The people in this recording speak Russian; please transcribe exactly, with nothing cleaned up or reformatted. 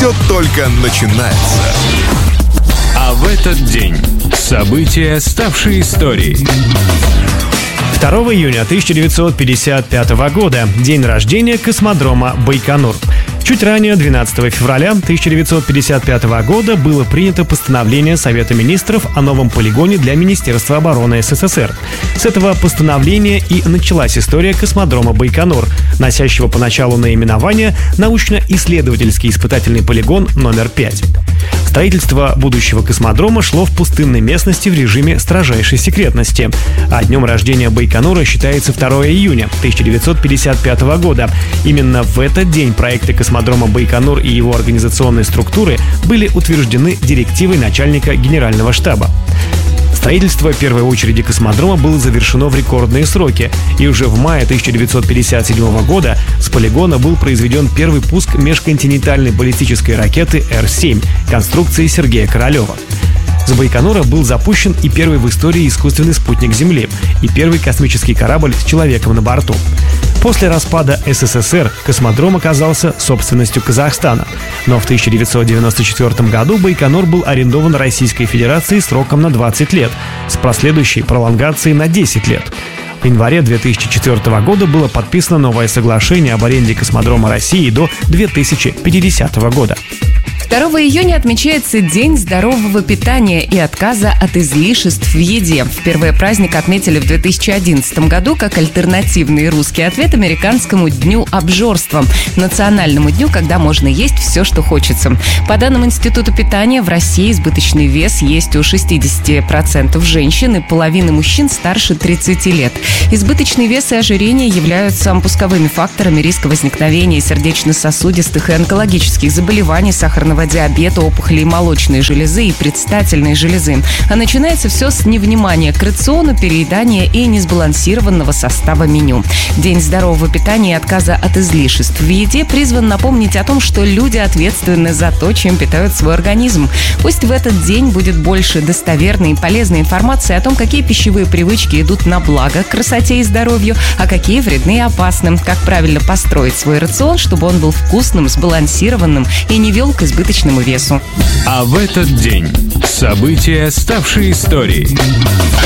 все только начинается. А в этот день события, ставшие историей. второго июня тысяча девятьсот пятьдесят пятого года. День рождения космодрома Байконур. Чуть ранее, двенадцатого февраля тысяча девятьсот пятьдесят пятого года, было принято постановление Совета министров о новом полигоне для Министерства обороны СССР. С этого постановления и началась история космодрома Байконур, носящего поначалу наименование «Научно-исследовательский испытательный полигон номер пять». Строительство будущего космодрома шло в пустынной местности в режиме строжайшей секретности. А днем рождения Байконура считается второго июня тысяча девятьсот пятьдесят пятого года. Именно в этот день проекты космодрома Байконур и его организационные структуры были утверждены директивой начальника Генерального штаба. Строительство первой очереди космодрома было завершено в рекордные сроки, и уже в мае тысяча девятьсот пятьдесят седьмого года с полигона был произведен первый пуск межконтинентальной баллистической ракеты Р семь конструкции Сергея Королева. С Байконура был запущен и первый в истории искусственный спутник Земли, и первый космический корабль с человеком на борту. После распада СССР космодром оказался собственностью Казахстана, но в тысяча девятьсот девяносто четвёртом году Байконур был арендован Российской Федерацией сроком на двадцать лет, с последующей пролонгацией на десять лет. В январе две тысячи четвёртого года было подписано новое соглашение об аренде космодрома России до две тысячи пятидесятого года. второго июня отмечается День здорового питания и отказа от излишеств в еде. Впервые праздник отметили в две тысячи одиннадцатом году как альтернативный русский ответ американскому Дню обжорства, национальному дню, когда можно есть все, что хочется. По данным Института питания, в России избыточный вес есть у шестидесяти процентов женщин и половины мужчин старше тридцати лет. Избыточный вес и ожирение являются пусковыми факторами риска возникновения сердечно-сосудистых и онкологических заболеваний, сахарного диабета, опухолей молочной железы и предстательной железы. А начинается все с невнимания к рациону, переедания и несбалансированного состава меню. День здорового питания и отказа от излишеств в еде призван напомнить о том, что люди ответственны за то, чем питают свой организм. Пусть в этот день будет больше достоверной и полезной информации о том, какие пищевые привычки идут на благо красоте и здоровью, а какие вредны и опасны, как правильно построить свой рацион, чтобы он был вкусным, сбалансированным и не вел к избыточному весу. А в этот день события, ставшие историей.